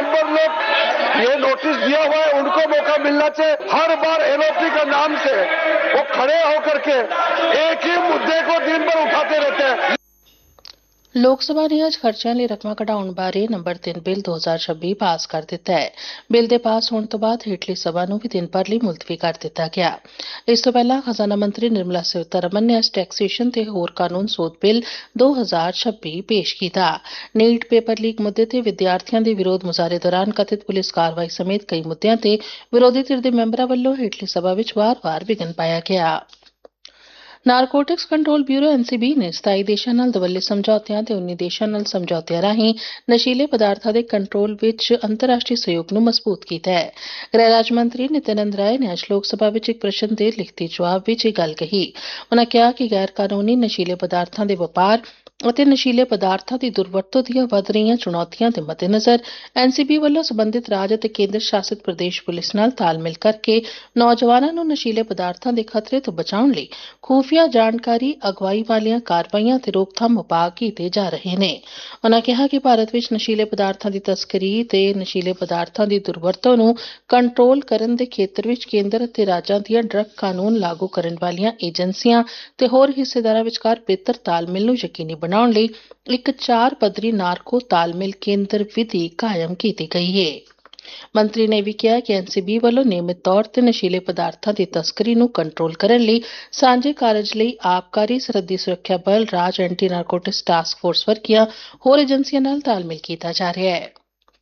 Member लोग ये notice दिया हुआ है, उनको मौका मिलना चाहिए। हर बार एलओपी के नाम से वो खड़े होकर के एक ही मुद्दे को दिन भर उठाते रहते हैं। ਲੋਕ ਸਭਾ ਨੇ ਅੱਜ ਖਰਚਿਆਂ ਲਈ ਰਕਮਾਂ ਕਢਾਉਣ ਬਾਰੇ ਨੰਬਰ 3 ਬਿੱਲ 2026 ਪਾਸ ਕਰ ਦਿੱਤਾ ਹੈ। ਬਿੱਲ ਦੇ ਪਾਸ ਹੋਣ ਤੋਂ ਬਾਅਦ ਹੇਠਲੀ ਸਭਾ ਨੂੰ ਵੀ ਦਿਨ ਭਰ ਲਈ ਮੁਲਤਵੀ ਕਰ ਦਿੱਤਾ ਗਿਆ। ਇਸ ਤੋਂ ਪਹਿਲਾਂ ਖਜ਼ਾਨਾ ਮੰਤਰੀ ਨਿਰਮਲਾ ਸੀਤਾਰਮਨ ਨੇ ਅੱਜ ਟੈਕਸੇਸ਼ਨ ਤੇ ਹੋਰ ਕਾਨੂੰਨ ਸੋਧ ਬਿੱਲ 2026 ਪੇਸ਼ ਕੀਤਾ। ਨੀਟ ਪੇਪਰ ਲੀਕ ਮੁੱਦੇ ਤੇ ਵਿਦਿਆਰਥੀਆਂ ਦੇ ਵਿਰੋਧ ਮੁਜ਼ਾਹਰੇ ਦੌਰਾਨ ਕਥਿਤ ਪੁਲਿਸ ਕਾਰਵਾਈ ਸਮੇਤ ਕਈ ਮੁੱਦਿਆਂ ਤੇ ਵਿਰੋਧੀ ਧਿਰ ਦੇ ਮੈਂਬਰਾਂ ਵੱਲੋਂ ਹੇਠਲੀ ਸਭਾ ਵਿੱਚ ਵਾਰ-ਵਾਰ ਵਿਘਨ ਪਾਇਆ ਗਿਆ। ਨਾਰਕੋਟਿਕਸ ਕੰਟਰੋਲ ਬਿਊਰੋ ਐਨਸੀਬੀ ਨੇ 27 ਦੇਸ਼ਾਂ ਨਾਲ ਦੁਵੱਲੇ ਸਮਝੌਤਿਆਂ ਤੇ 19 ਦੇਸ਼ਾਂ ਨਾਲ ਸਮਝੌਤਿਆਂ ਰਾਹੀਂ ਨਸ਼ੀਲੇ ਪਦਾਰਥਾਂ ਦੇ ਕੰਟਰੋਲ ਵਿੱਚ ਅੰਤਰਰਾਸ਼ਟਰੀ ਸਹਿਯੋਗ ਨੂੰ ਮਜ਼ਬੂਤ ਕੀਤਾ ਹੈ। ਗ੍ਰਹਿ ਰਾਜ ਮੰਤਰੀ ਨਿਤਿਆਨੰਦ ਰਾਏ ਨੇ ਅੱਜ ਲੋਕ ਸਭਾ ਵਿੱਚ ਇੱਕ ਪ੍ਰਸ਼ਨ ਦੇ ਲਿਖਤੀ ਜਵਾਬ ਵਿੱਚ ਇਹ ਗੱਲ ਕਹੀ। ਉਨ੍ਹਾਂ ਕਿਹਾ ਕਿ ਗੈਰ ਕਾਨੂੰਨੀ ਨਸ਼ੀਲੇ ਪਦਾਰਥਾਂ ਦੇ ਵਪਾਰ ਅਤੇ ਨਸ਼ੀਲੇ ਪਦਾਰਥਾਂ ਦੀ ਦੁਰਵਰਤੋਂ ਦੀਆਂ ਵਧ ਰਹੀਆਂ ਚੁਣੌਤੀਆਂ ਦੇ ਮੱਦੇਨਜ਼ਰ ਐਨਸੀਬੀ ਵੱਲੋਂ ਸਬੰਧਿਤ ਰਾਜ ਅਤੇ ਕੇਂਦਰ ਸ਼ਾਸਿਤ ਪ੍ਰਦੇਸ਼ ਪੁਲਿਸ ਨਾਲ ਤਾਲਮੇਲ ਕਰਕੇ ਨੌਜਵਾਨਾਂ ਨੂੰ ਨਸ਼ੀਲੇ ਪਦਾਰਥਾਂ ਦੇ ਖਤਰੇ ਤੋਂ ਬਚਾਉਣ ਲਈ ਖੂਫੀਆ ਜਾਣਕਾਰੀ ਅਗਵਾਈ ਵਾਲੀਆਂ ਕਾਰਵਾਈਆਂ ਤੇ ਰੋਕਥਾਮ ਉਪਾਅ ਕੀਤੇ ਜਾ ਰਹੇ ਨੇ। ਉਨ੍ਹਾਂ ਕਿਹਾ ਕਿ ਭਾਰਤ ਵਿੱਚ ਨਸ਼ੀਲੇ ਪਦਾਰਥਾਂ ਦੀ ਤਸਕਰੀ ਤੇ ਨਸ਼ੀਲੇ ਪਦਾਰਥਾਂ ਦੀ ਦੁਰਵਰਤੋਂ ਨੂੰ ਕੰਟਰੋਲ ਕਰਨ ਦੇ ਖੇਤਰ ਵਿੱਚ ਕੇਂਦਰ ਅਤੇ ਰਾਜਾਂ ਦੀਆਂ ਡਰੱਗ ਕਾਨੂੰਨ ਲਾਗੂ ਕਰਨ ਵਾਲੀਆਂ ਏਜੰਸੀਆਂ ਤੇ ਹੋਰ ਹਿੱਸੇਦਾਰਾਂ ਵਿਚਕਾਰ ਬਿਹਤਰ ਤਾਲਮੇਲ ਨੂੰ ਯਕੀਨੀ ਬਣਾਉਣ ਲਈ ਇੱਕ 4 ਪੱਧਰੀ ਨਾਰਕੋ ਤਾਲਮੇਲ ਕੇਂਦਰ ਵਿਧੀ ਕਾਇਮ ਕੀਤੀ ਗਈ ਹੈ। ਮੰਤਰੀ ਨੇ ਵੀ ਕਿਹਾ ਕਿ ਐਨਸੀਬੀ ਵੱਲੋਂ ਨਿਯਮਿਤ ਤੌਰ ਤੇ ਨਸ਼ੀਲੇ ਪਦਾਰਥਾਂ ਦੀ ਤਸਕਰੀ ਨੂੰ ਕੰਟਰੋਲ ਕਰਨ ਲਈ ਸਾਂਝੇ ਕਾਰਜ ਲਈ ਆਬਕਾਰੀ ਸਰਹੱਦੀ ਸੁਰੱਖਿਆ ਬਲ ਰਾਜ ਐਂਟੀ ਨਾਰਕੋਟਿਕਸ ਟਾਸਕ ਫੋਰਸ ਵਰਗੀਆਂ ਹੋਰ ਏਜੰਸੀਆਂ ਨਾਲ ਤਾਲਮੇਲ ਕੀਤਾ ਜਾ ਰਿਹਾ ਹੈ।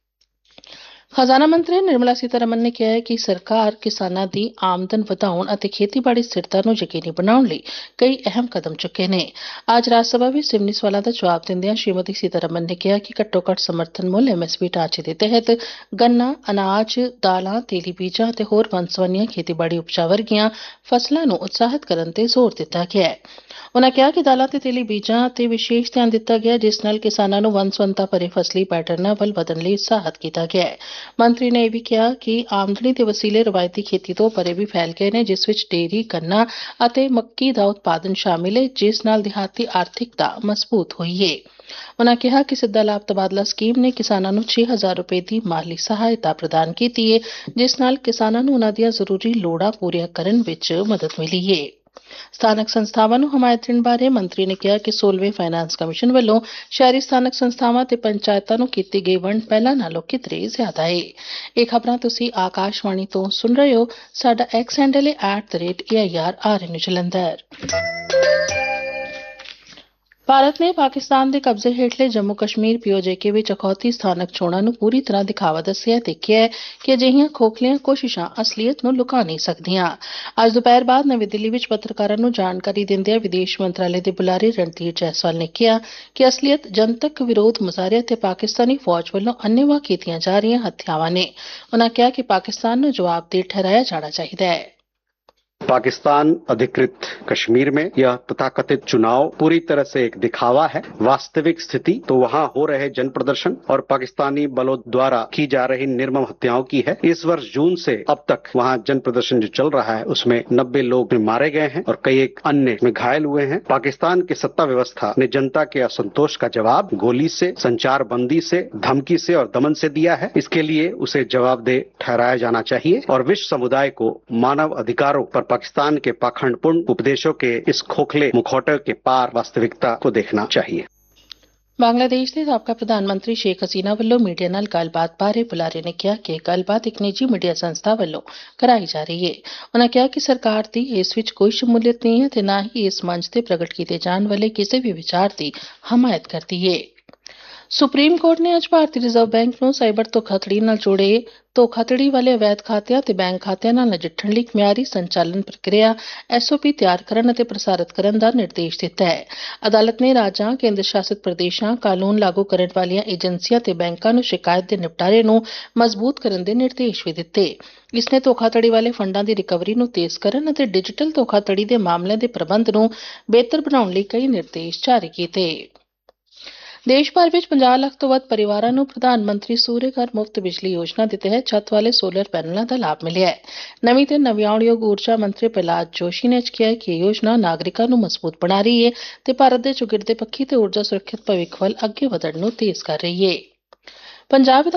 ਖਜ਼ਾਨਾ ਮੰਤਰੀ ਨਿਰਮਲਾ ਸੀਤਾਰਮਨ ਨੇ ਕਿਹਾ ਹੈ ਕਿ ਸਰਕਾਰ ਕਿਸਾਨਾਂ ਦੀ ਆਮਦਨ ਵਧਾਉਣ ਅਤੇ ਖੇਤੀਬਾੜੀ ਸਥਿਰਤਾ ਨੂੰ ਯਕੀਨੀ ਬਣਾਉਣ ਲਈ ਕਈ ਅਹਿਮ ਕਦਮ ਚੁੱਕੇ ਨੇ। ਅੱਜ ਰਾਜ ਸਭਾ ਵਿੱਚ ਸਿਮਨੀ ਸਵਾਲਾਂ ਦਾ ਜਵਾਬ ਦਿੰਦਿਆਂ ਸ਼੍ਰੀਮਤੀ ਸੀਤਾਰਮਨ ਨੇ ਕਿਹਾ ਕਿ ਘੱਟੋ-ਘੱਟ ਸਮਰਥਨ ਮੁੱਲ ਐਮਐਸਪੀ ਢਾਂਚੇ ਦੇ ਤਹਿਤ ਗੰਨਾ, ਅਨਾਜ, ਦਾਲਾਂ, ਤੇਲੀ ਬੀਜਾਂ ਅਤੇ ਹੋਰ ਵੰਨ-ਸੁਵੰਨੀਆਂ ਖੇਤੀਬਾੜੀ ਉਪਜਾਂ ਵਰਗੀਆਂ ਫਸਲਾਂ ਨੂੰ ਉਤਸ਼ਾਹਿਤ ਕਰਨ ਤੇ ਜ਼ੋਰ ਦਿੱਤਾ ਗਿਆ ਹੈ। ਉਨ੍ਹਾਂ ਕਿਹਾ ਕਿ ਦਾਲਾਂ ਤੇ ਤੇਲੀ ਬੀਜਾਂ ਤੇ ਵਿਸ਼ੇਸ਼ ਧਿਆਨ ਦਿੱਤਾ ਗਿਆ ਜਿਸ ਨਾਲ ਕਿਸਾਨਾਂ ਨੂੰ ਵੰਨ-ਸੁਵੰਨਤਾ ਭਰੇ ਫਸਲੀ ਪੈਟਰਨਾਂ ਵੱਲ ਵਧਣ ਲਈ ਉਤਸ਼ਾਹਿਤ ਕੀਤਾ ਗਿਆ ਹੈ। ਮੰਤਰੀ ਨੇ ਇਹ ਵੀ ਕਿਹਾ ਕਿ ਆਮਦਨੀ ਦੇ ਵਸੀਲੇ ਰਵਾਇਤੀ ਖੇਤੀ ਤੋਂ ਪਰੇ ਵੀ ਫੈਲ ਗਏ ਨੇ ਜਿਸ ਵਿੱਚ ਡੇਅਰੀ, ਗੰਨਾ ਅਤੇ ਮੱਕੀ ਦਾ ਉਤਪਾਦਨ ਸ਼ਾਮਿਲ ਹੈ ਜਿਸ ਨਾਲ ਦਿਹਾਤੀ ਆਰਥਿਕਤਾ ਮਜ਼ਬੂਤ ਹੋਈ ਹੈ। ਉਨ੍ਹਾਂ ਕਿਹਾ ਕਿ ਸਿੱਧਾ ਲਾਭ ਤਬਾਦਲਾ ਸਕੀਮ ਨੇ ਕਿਸਾਨਾਂ ਨੂੰ 6,000 ਰੁਪਏ ਦੀ ਮਾਲੀ ਸਹਾਇਤਾ ਪ੍ਰਦਾਨ ਕੀਤੀ ਹੈ ਜਿਸ ਨਾਲ ਕਿਸਾਨਾਂ ਨੂੰ ਉਨ੍ਹਾਂ ਦੀਆਂ ਜ਼ਰੂਰੀ ਲੋੜਾਂ ਪੂਰੀਆਂ ਕਰਨ ਵਿੱਚ ਮਦਦ ਮਿਲੀ ਹੈ। ਸਥਾਨਕ ਸੰਸਥਾਵਾਂ ਨੂੰ ਹਮਾਇਤ ਦੇਣ ਬਾਰੇ ਮੰਤਰੀ ਨੇ ਕਿਹਾ ਕਿ 16ਵੇਂ ਫਾਈਨਾਂਸ ਕਮਿਸ਼ਨ ਵੱਲੋਂ ਸ਼ਹਿਰੀ ਸਥਾਨਕ ਸੰਸਥਾਵਾਂ ਤੇ ਪੰਚਾਇਤਾਂ ਨੂੰ ਕੀਤੀ ਗਈ ਵੰਡ ਪਹਿਲਾਂ ਨਾਲੋਂ ਕਿਤੇ ਜ਼ਿਆਦਾ ਹੈ। ਇਹ ਖਬਰਾਂ ਤੁਸੀਂ ਆਕਾਸ਼ਵਾਣੀ ਤੋਂ ਸੁਣ ਰਹੇ ਹੋ। ਸਾਡਾ ਐਕਸ ਹੈਂਡਲ ਹੈ @AIRRN ਜਲੰਧਰ। ਭਾਰਤ ਨੇ ਪਾਕਿਸਤਾਨ ਦੇ ਕਬਜ਼ੇ ਹੇਠਲੇ ਜੰਮੂ ਕਸ਼ਮੀਰ POJK ਵਿੱਚ ਅਖੌਤੀ ਸਥਾਨਕ ਚੋਣਾਂ ਨੂੰ ਪੂਰੀ ਤਰ੍ਹਾਂ ਦਿਖਾਵਾ ਦੱਸਿਆ ਤੇ ਕਿਹਾ ਕਿ ਅਜਿਹੀਆਂ ਖੋਖਲੀਆਂ ਕੋਸ਼ਿਸ਼ਾਂ ਅਸਲੀਅਤ ਨੂੰ ਲੁਕਾ ਨਹੀਂ ਸਕਦੀਆਂ। ਅੱਜ ਦੁਪਹਿਰ ਬਾਅਦ ਨਵੀਂ ਦਿੱਲੀ ਵਿੱਚ ਪੱਤਰਕਾਰਾਂ ਨੂੰ ਜਾਣਕਾਰੀ ਦਿੰਦਿਆਂ ਵਿਦੇਸ਼ ਮੰਤਰਾਲੇ ਦੇ ਬੁਲਾਰੇ ਰਣਧੀਰ ਜੈਸਵਾਲ ਨੇ ਕਿਹਾ ਕਿ ਅਸਲੀਅਤ ਜਨਤਕ ਵਿਰੋਧ ਮੁਜ਼ਾਹਰੇ ਤੇ ਪਾਕਿਸਤਾਨੀ ਫੌਜ ਵੱਲੋਂ ਅੰਨ੍ਹੇਵਾਹ ਕੀਤੀਆਂ ਜਾ ਰਹੀਆਂ ਹੱਤਿਆਵਾਂ ਨੇ। ਉਨ੍ਹਾਂ ਕਿਹਾ ਕਿ ਪਾਕਿਸਤਾਨ ਨੂੰ ਜਵਾਬਦੇਹ ਠਹਿਰਾਇਆ ਜਾਣਾ ਚਾਹੀਦਾ ਹੈ। पाकिस्तान अधिकृत कश्मीर में यह तथाकथित चुनाव पूरी तरह से एक दिखावा है। वास्तविक स्थिति तो वहां हो रहे जन प्रदर्शन और पाकिस्तानी बलों द्वारा की जा रही निर्मम हत्याओं की है। इस वर्ष जून से अब तक वहां जन प्रदर्शन जो चल रहा है उसमें 90 लोग मारे गए हैं और कई एक अन्य में घायल हुए हैं। पाकिस्तान की सत्ता व्यवस्था ने जनता के असंतोष का जवाब गोली से, संचार बंदी से, धमकी से और दमन से दिया है। इसके लिए उसे जवाबदेह ठहराया जाना चाहिए और विश्व समुदाय को मानव अधिकारों पर पाकिस्तान के पाखंडपूर्ण उपदेशों के इस खोखले मुखौटे के पार वास्तविकता को देखना चाहिए। ਬੰਗਲਾਦੇਸ਼ ਦੇ ਸਾਬਕਾ ਪ੍ਰਧਾਨ ਮੰਤਰੀ ਸ਼ੇਖ ਹਸੀਨਾ ਵੱਲੋਂ ਮੀਡੀਆ ਨਾਲ ਗੱਲਬਾਤ ਬਾਰੇ ਬੁਲਾਰੇ ਨੇ ਕਿਹਾ ਕਿ ਗੱਲਬਾਤ ਇੱਕ ਨਿੱਜੀ ਮੀਡੀਆ ਸੰਸਥਾ ਵੱਲੋਂ ਕਰਾਈ ਜਾ ਰਹੀ ਹੈ। ਉਨ੍ਹਾਂ ਕਿਹਾ ਕਿ ਸਰਕਾਰ ਦੀ ਇਸ ਵਿੱਚ ਕੋਈ ਸ਼ਮੂਲੀਅਤ ਨਹੀਂ ਹੈ ਤੇ ਨਾ ਹੀ ਇਸ ਮੰਚ ਤੇ ਪ੍ਰਗਟ ਕੀਤੇ ਜਾਣ ਵਾਲੇ ਕਿਸੇ ਵੀ ਵਿਚਾਰ ਦੀ ਹਮਾਇਤ ਕਰਦੀ ਹੈ। ਸੁਪਰੀਮ ਕੋਰਟ ਨੇ ਅੱਜ ਭਾਰਤੀ ਰਿਜ਼ਰਵ ਬੈਂਕ ਨੂੰ ਸਾਈਬਰ ਧੋਖਾਧੜੀ ਨਾਲ ਜੁੜੇ ਧੋਖਾਧੜੀ ਵਾਲੇ ਅਵੈਧ ਖਾਤਿਆਂ ਤੇ ਬੈਂਕ ਖਾਤਿਆਂ ਨਾਲ ਨਜਿੱਠਣ ਲਈ ਇੱਕ ਮਿਆਰੀ ਸੰਚਾਲਨ ਪ੍ਰਕਿਰਿਆ SOP ਤਿਆਰ ਕਰਨ ਅਤੇ ਪ੍ਰਸਾਰਿਤ ਕਰਨ ਦਾ ਨਿਰਦੇਸ਼ ਦਿੱਤਾ ਹੈ। ਅਦਾਲਤ ਨੇ ਰਾਜਾਂ, ਕੇਂਦਰ ਸ਼ਾਸਿਤ ਪ੍ਰਦੇਸ਼ਾਂ, ਕਾਨੂੰਨ ਲਾਗੂ ਕਰਨ ਵਾਲੀਆਂ ਏਜੰਸੀਆਂ ਤੇ ਬੈਂਕਾਂ ਨੂੰ ਸ਼ਿਕਾਇਤ ਦੇ ਨਿਪਟਾਰੇ ਨੂੰ ਮਜ਼ਬੂਤ ਕਰਨ ਦੇ ਨਿਰਦੇਸ਼ ਵੀ ਦਿੱਤੇ। ਇਸ ਨੇ ਧੋਖਾਧੜੀ ਵਾਲੇ ਫੰਡਾਂ ਦੀ ਰਿਕਵਰੀ ਨੂੰ ਤੇਜ਼ ਕਰਨ ਅਤੇ ਡਿਜੀਟਲ ਧੋਖਾਧੜੀ ਦੇ ਮਾਮਲਿਆਂ ਦੇ ਪ੍ਰਬੰਧ ਨੂੰ ਬਿਹਤਰ ਬਣਾਉਣ ਲਈ ਕਈ ਨਿਰਦੇਸ਼ ਜਾਰੀ ਕੀਤੇ। ਦੇਸ਼ ਭਰ ਵਿੱਚ 50 ਲੱਖ ਤੋਂ ਵੱਧ ਪਰਿਵਾਰਾਂ ਨੂੰ ਪ੍ਰਧਾਨ ਮੰਤਰੀ ਸੂਰਿਆ ਘਰ ਮੁਫਤ ਬਿਜਲੀ ਯੋਜਨਾ ਦੇ ਤਹਿਤ ਛੱਤ ਵਾਲੇ ਸੋਲਰ ਪੈਨਲਾਂ ਦਾ ਲਾਭ ਮਿਲਿਆ ਹੈ। ਨਵੀਂ ਤੇ ਨਵਿਆਉਣਯੋਗ ਊਰਜਾ ਮੰਤਰੀ ਪ੍ਰਹਲਾਦ ਜੋਸ਼ੀ ਨੇ ਅੱਜ ਕਿਹਾ ਕਿ ਇਹ ਯੋਜਨਾ ਨਾਗਰਿਕਾਂ ਨੂੰ ਮਜ਼ਬੂਤ ਬਣਾ ਰਹੀ ਹੈ ਤੇ ਭਾਰਤ ਦੇ ਚੌਗਿਰਦੇ ਪੱਖੀ ਤੇ ਊਰਜਾ ਸੁਰੱਖਿਅਤ ਭਵਿੱਖ ਵੱਲ ਅੱਗੇ ਵਧਣ ਨੂੰ ਤੇਜ਼ ਕਰ ਰਹੀ ਹੈ। ਪੰਜਾਬ